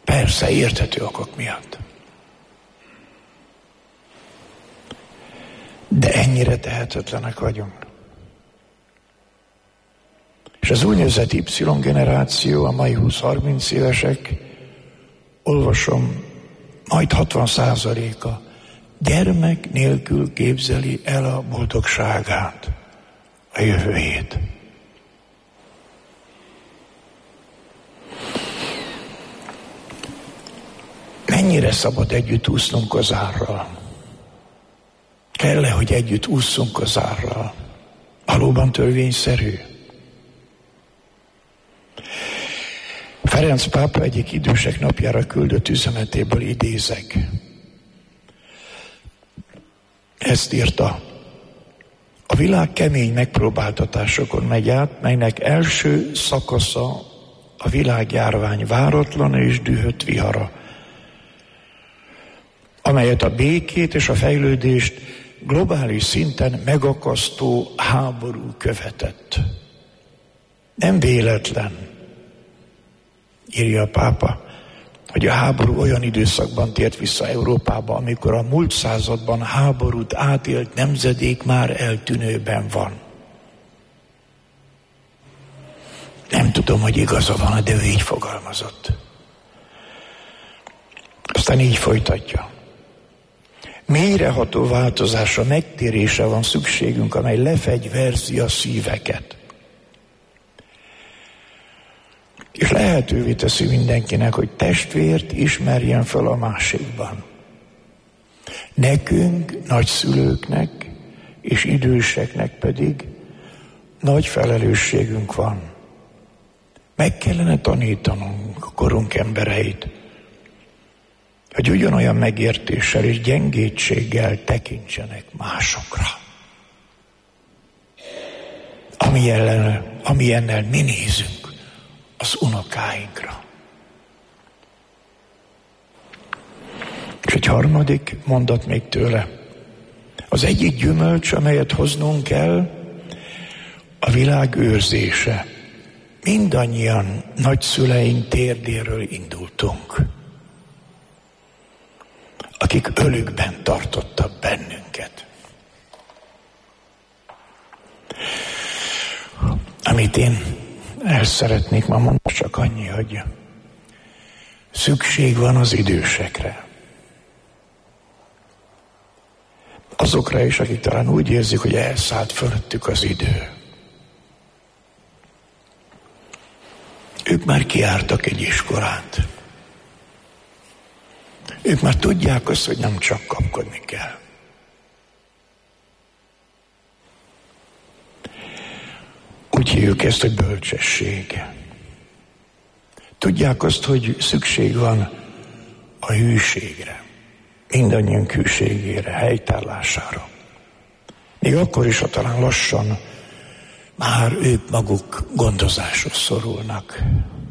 Persze, érthető okok miatt. De ennyire tehetetlenek vagyunk. És az úgynevezett Y-generáció, a mai 20-30 évesek, olvasom, majd 60%-a gyermek nélkül képzeli el a boldogságát, a jövőjét. Mennyire szabad együtt úsznunk az árral? Kell-e, hogy együtt ússzunk az árral? Valóban törvényszerű? Ferenc pápa egyik idősek napjára küldött üzenetéből idézek. Ezt írta: a világ kemény megpróbáltatásokon megy át, melynek első szakasza a világjárvány váratlan és dühött vihara, amelyet a békét és a fejlődést globális szinten megakasztó háború követett. Nem véletlen, írja a pápa, hogy a háború olyan időszakban tért vissza Európába, amikor a múlt században háborút átélt nemzedék már eltűnőben van. Nem tudom, hogy igaza van, de ő így fogalmazott. Aztán így folytatja. Mélyreható változásra, megtérésre van szükségünk, amely lefegyverzi a szíveket. És lehetővé teszi mindenkinek, hogy testvért ismerjen fel a másikban. Nekünk, nagyszülőknek és időseknek pedig nagy felelősségünk van. Meg kellene tanítanunk a korunk embereit, hogy ugyanolyan megértéssel és gyengétséggel tekintsenek másokra. Amilyennel mi nézünk az unokáinkra. És egy harmadik mondat még tőle. Az egyik gyümölcs, amelyet hoznunk kell, a világ őrzése. Mindannyian nagyszüleink térdéről indultunk, akik ölükben tartottak bennünket. Amit én el szeretnék ma mondani, csak annyi, hogy szükség van az idősekre. Azokra is, akik talán úgy érzik, hogy elszállt fölöttük az idő. Ők már kijártak egy iskolát. Ők már tudják azt, hogy nem csak kapkodni kell. Úgy hívjuk ezt, hogy bölcsesség. Tudják azt, hogy szükség van a hűségre, mindannyiunk hűségére, helytállására. Még akkor is, ha talán lassan már ők maguk gondozáshoz szorulnak.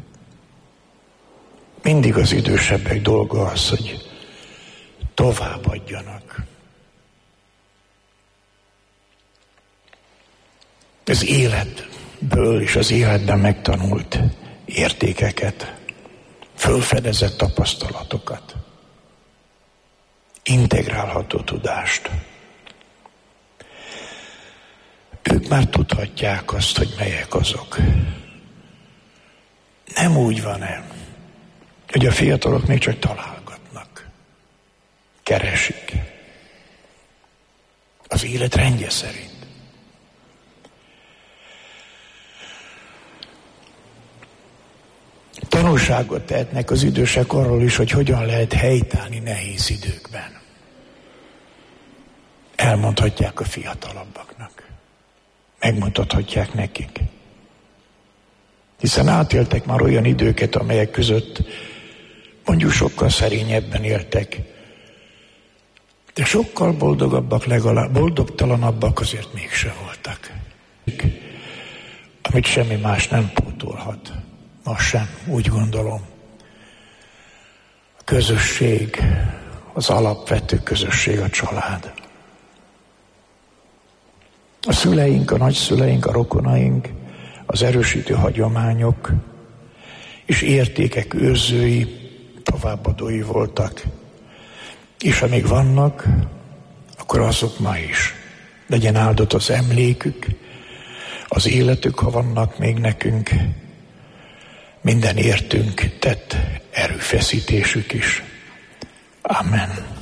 Mindig az idősebbek dolga az, hogy továbbadjanak. Az életből és az életben megtanult értékeket, fölfedezett tapasztalatokat, integrálható tudást. Ők már tudhatják azt, hogy melyek azok. Nem úgy van-e, hogy a fiatalok még csak találgatnak, keresik az élet rendje szerint. Tanulságot tehetnek az idősek arról is, hogy hogyan lehet helytállni nehéz időkben. Elmondhatják a fiatalabbaknak. Megmutathatják nekik. Hiszen átéltek már olyan időket, amelyek között mondjuk sokkal szerényebben éltek, de sokkal boldogabbak, legalább boldogtalanabbak azért mégse voltak. Amit semmi más nem pótolhat. Most sem, úgy gondolom. A közösség, az alapvető közösség, a család. A szüleink, a nagyszüleink, a rokonaink, az erősítő hagyományok és értékek őrzői, a továbbadói voltak, és amíg vannak, akkor azok ma is. Legyen áldott az emlékük, az életük, ha vannak még nekünk, minden értünk tett erőfeszítésük is. Amen.